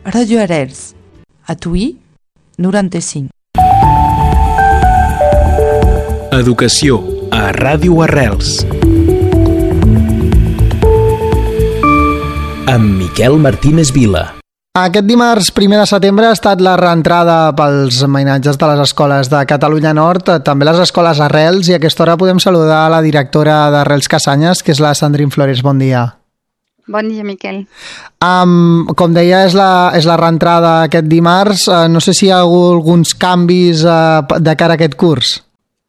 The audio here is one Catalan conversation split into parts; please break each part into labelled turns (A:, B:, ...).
A: Radio Arrels, a Tuí, 95.
B: Educació a Ràdio Arrels. Amb Miquel Martínez Vila.
C: Aquest dimarts 1 de setembre ha estat la reentrada pels mainatges de les escoles de Catalunya Nord, també les escoles Arrels, i a aquesta hora podem saludar la directora d'Arrels Cassanyes, que és la Sandrine Flores. Bon dia.
D: Bon dia, Miquel.
C: Com deia, és la reentrada aquest dimarts. No sé si hi ha alguns canvis de cara a aquest curs.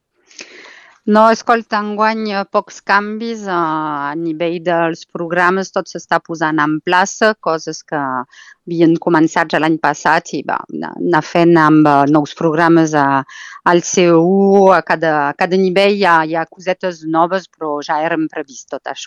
D: No, escolta, enguany pocs canvis a nivell dels programes, tot s'està posant en plaça, coses que havien començat ja l'any passat i anar fent amb nous programes al CEU, a cada nivell hi ha cosetes noves, però ja eren previst tot això.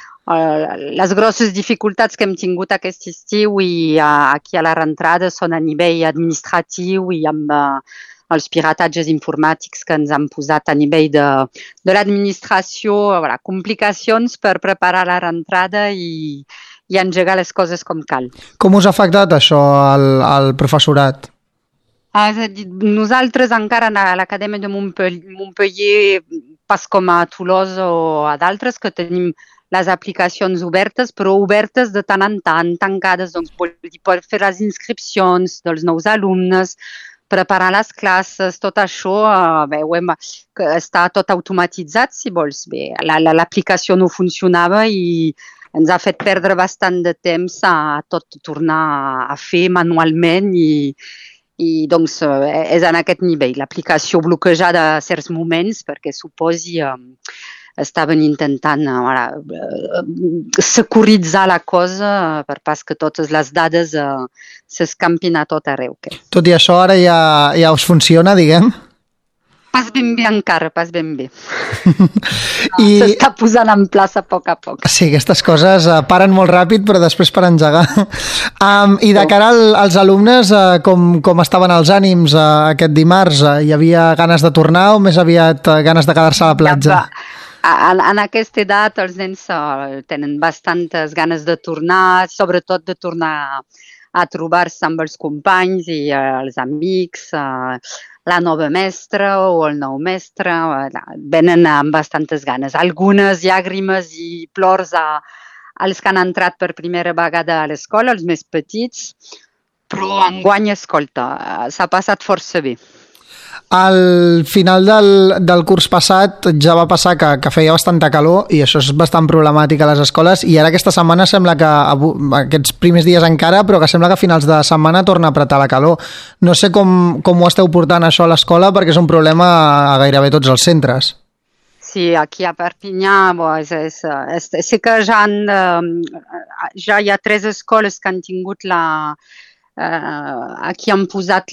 D: Les grosses dificultats que hem tingut aquest estiu i aquí a la reentrada són a nivell administratiu i amb els piratatges informàtics que ens han posat a nivell de l'administració, complicacions per preparar la reentrada i engegar les coses com cal. Com
C: us ha afectat això al professorat?
D: És a dir, nosaltres encara a l'Acadèmia de Montpellier, pas com a Tolosa o a d'altres, que tenim les aplicacions obertes, però obertes de tant en tant, tancades, doncs vol dir per fer les inscripcions dels nous alumnes, preparar les classes, tot això està tot automatitzat, si vols. Bé, l'aplicació no funcionava i ens ha fet perdre bastant de temps a tot tornar a fer manualment i doncs és en aquest nivell. L'aplicació bloquejada a certs moments perquè suposi estaven intentant securitzar la cosa per pas que totes les dades s'escampin a tot arreu.
C: Tot i això ara ja us funciona, diguem?
D: Pas ben bé encara, pas ben bé. S'està posant en plaça a poc a poc.
C: Sí, aquestes coses paren molt ràpid, però després per engegar. I de cara als alumnes, com estaven els ànims aquest dimarts? Hi havia ganes de tornar o més aviat ganes de quedar-se a la platja?
D: En aquesta edat els nens tenen bastantes ganes de tornar, sobretot de tornar a trobar-se amb els companys i els amics, la nova mestra o el nou mestre, venen amb bastantes ganes. Algunes llàgrimes i plors als que han entrat per primera vegada a l'escola, els més petits, però enguany, escolta, s'ha passat força bé.
C: Al final del curs passat ja va passar que feia bastanta calor i això és bastant problemàtic a les escoles i ara aquesta setmana sembla que, aquests primers dies encara, però que sembla que a finals de setmana torna a apretar la calor. No sé com ho esteu portant això a l'escola perquè és un problema a gairebé tots els centres.
D: Sí, aquí a Perpinyà sé que ja hi ha 3 escoles que han tingut aquí han posat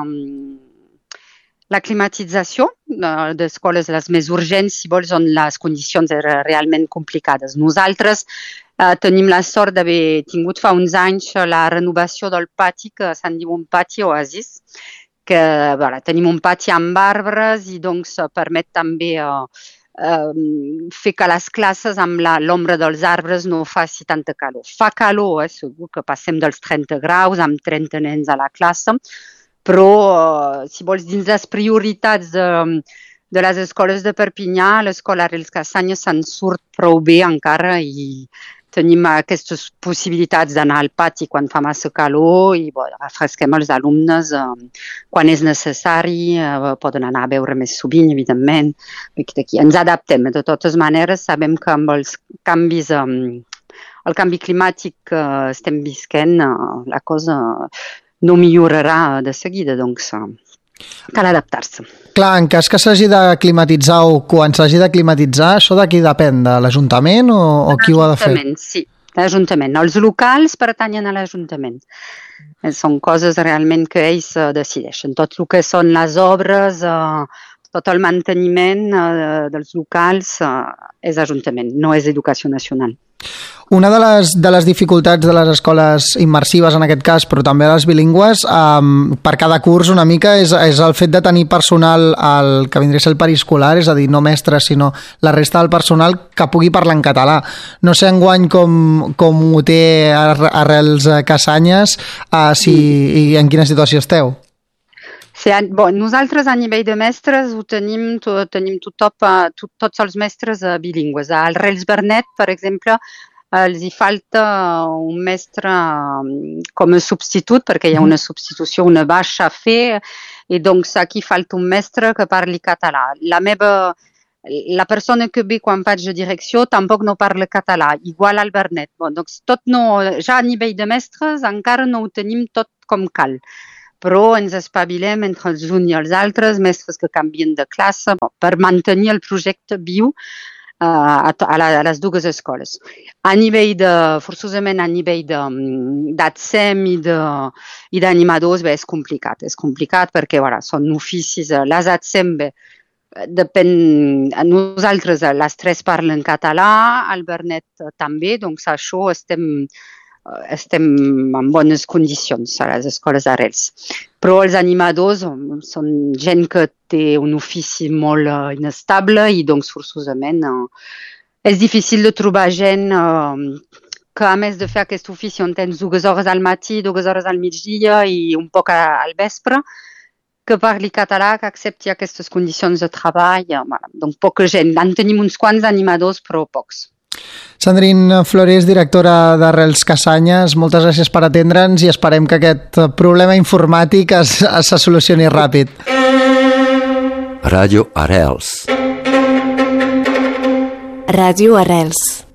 D: la climatització d'escoles les més urgents, si vols, on les condicions eren realment complicades. Nosaltres tenim la sort d'haver tingut fa uns anys la renovació del pati, que se'n diu un pati oasis, que tenim un pati amb arbres i doncs permet també fer que les classes amb l'ombra dels arbres no faci tanta calor. Fa calor, segur que passem dels 30 graus amb 30 nens a la classe, però, si vols, dins les prioritats de les escoles de Perpinyà, l'escola Arrels Cassanyes se'n surt prou bé encara i tenim aquestes possibilitats d'anar al pati quan fa massa calor i refresquem els alumnes quan és necessari, poden anar a veure més sovint, evidentment. Ens adaptem, de totes maneres, sabem que amb els canvis, el canvi climàtic que estem visquent, la cosa no millorarà de seguida, doncs cal adaptar-se.
C: Clar, en cas que s'hagi de climatitzar o quan s'hagi de climatitzar, això de qui depèn? De l'Ajuntament o qui ho ha de fer?
D: L'Ajuntament, sí, l'Ajuntament. Els locals pertanyen a l'Ajuntament. Són coses realment que ells decideixen. Tot el que són les obres, tot el manteniment dels locals és Ajuntament, no és Educació Nacional.
C: Una de les dificultats de les escoles immersives, en aquest cas, però també les bilingües, per cada curs una mica, és el fet de tenir personal que vindria a ser el periscolar, és a dir, no mestres, sinó la resta del personal que pugui parlar en català. No sé enguany com ho té Arrels Casanyes i en quina situació esteu.
D: Nosaltres a nivell de mestres ho tenim tots els mestres bilingües. A Arrels Bernet, per exemple, els hi falta un mestre com a substitut, perquè hi ha una substitució, una baixa a fer, i doncs aquí falta un mestre que parli català. La persona que ve quan faig de direcció tampoc no parla català, igual al Bernet. Doncs ja a nivell de mestres encara no ho tenim tot com cal, però ens espavilem entre els uns i els altres, mestres que canvien de classe, per mantenir el projecte viu a les dues escoles. Forçosament a nivell d'ATSEM i d'animadors és complicat. És complicat perquè són oficis. Les ATSEM, nosaltres les tres parlen català, al Bernet també, doncs això estem en bones condicions a les escoles d'Arrels. Però els animadors són gent que té un ofici molt inestable i doncs forçosament és difícil de trobar gent que a més de fer aquest ofici on tens 2 hores al matí, 2 hores al migdia i un poc al vespre, que parli català, que accepti aquestes condicions de treball. Donc poca gent. En tenim uns quants animadors, però pocs.
C: Sandrine Flores, directora d'Arrels Casanyes, moltes gràcies per atendre'ns i esperem que aquest problema informàtic se solucioni ràpid.
E: Ràdio Arrels.
F: Ràdio Arrels.